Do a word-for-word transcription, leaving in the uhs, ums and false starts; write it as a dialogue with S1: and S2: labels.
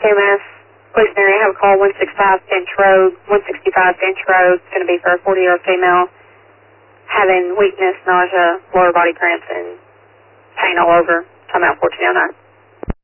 S1: E M S, police area, have a call, one sixty-five Finch Road, one sixty-five Finch Road. It's going to be for a forty-year-old female having weakness, nausea, lower body cramps, and pain all over. Time out fourteen oh nine.